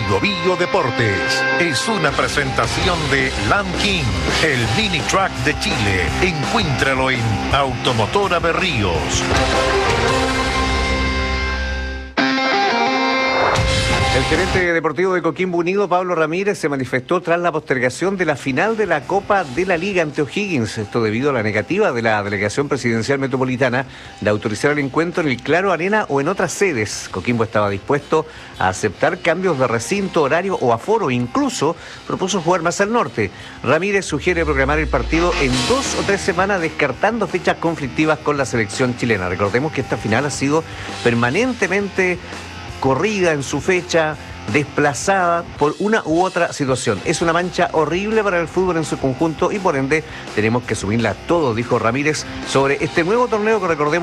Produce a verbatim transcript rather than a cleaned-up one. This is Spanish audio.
Bio Bio Deportes es una presentación de Land King, el mini truck de Chile. Encuéntralo en Automotora Berríos. El gerente deportivo de Coquimbo Unido, Pablo Ramírez, se manifestó tras la postergación de la final de la Copa de la Liga ante O'Higgins. Esto debido a la negativa de la Delegación Presidencial Metropolitana de autorizar el encuentro en el Claro Arena o en otras sedes. Coquimbo estaba dispuesto a aceptar cambios de recinto, horario o aforo. Incluso propuso jugar más al norte. Ramírez sugiere programar el partido en dos o tres semanas, descartando fechas conflictivas con la selección chilena. Recordemos que esta final ha sido permanentemente corrida en su fecha, desplazada por una u otra situación. Es una mancha horrible para el fútbol en su conjunto y por ende tenemos que asumirla todo, dijo Ramírez sobre este nuevo torneo que recordemos